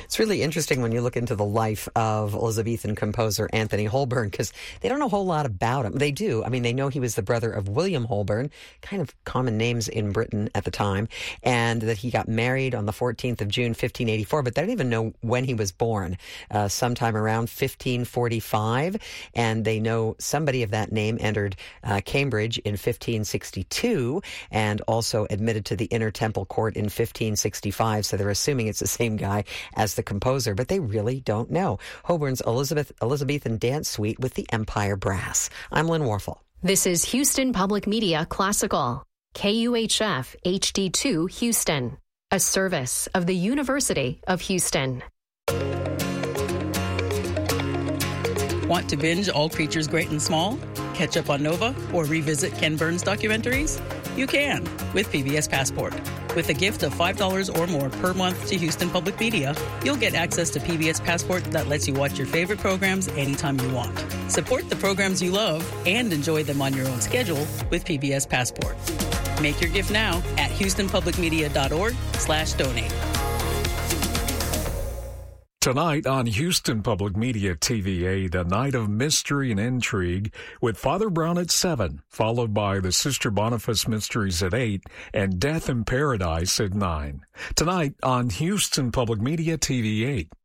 It's really interesting when you look into the life of Elizabethan composer Anthony Holborn, because they don't know a whole lot about him. They do. I mean, they know he was the brother of William Holborn, kind of common names in Britain at the time, and that he got married on the 14th of June, 1584, but they don't even know when he was born, sometime around 1545, and they know somebody of that name entered Cambridge in 1562 and also admitted to the Inner Temple Court in 1565, so they're assuming it's the same guy as the composer, but they really don't know. Holborn's Elizabethan Dance Suite with the Empire Brass. I'm Lynn Warfel. This is Houston Public Media Classical, KUHF HD2 Houston, a service of the University of Houston. Want to binge All Creatures Great and Small? Catch up on Nova or revisit Ken Burns documentaries? You can with PBS Passport. With a gift of $5 or more per month to Houston Public Media, you'll get access to PBS Passport that lets you watch your favorite programs anytime you want. Support the programs you love and enjoy them on your own schedule with PBS Passport. Make your gift now at houstonpublicmedia.org/donate. Tonight on Houston Public Media TVA, the night of mystery and intrigue with Father Brown at 7, followed by the Sister Boniface Mysteries at 8 and Death in Paradise at 9. Tonight on Houston Public Media TVA.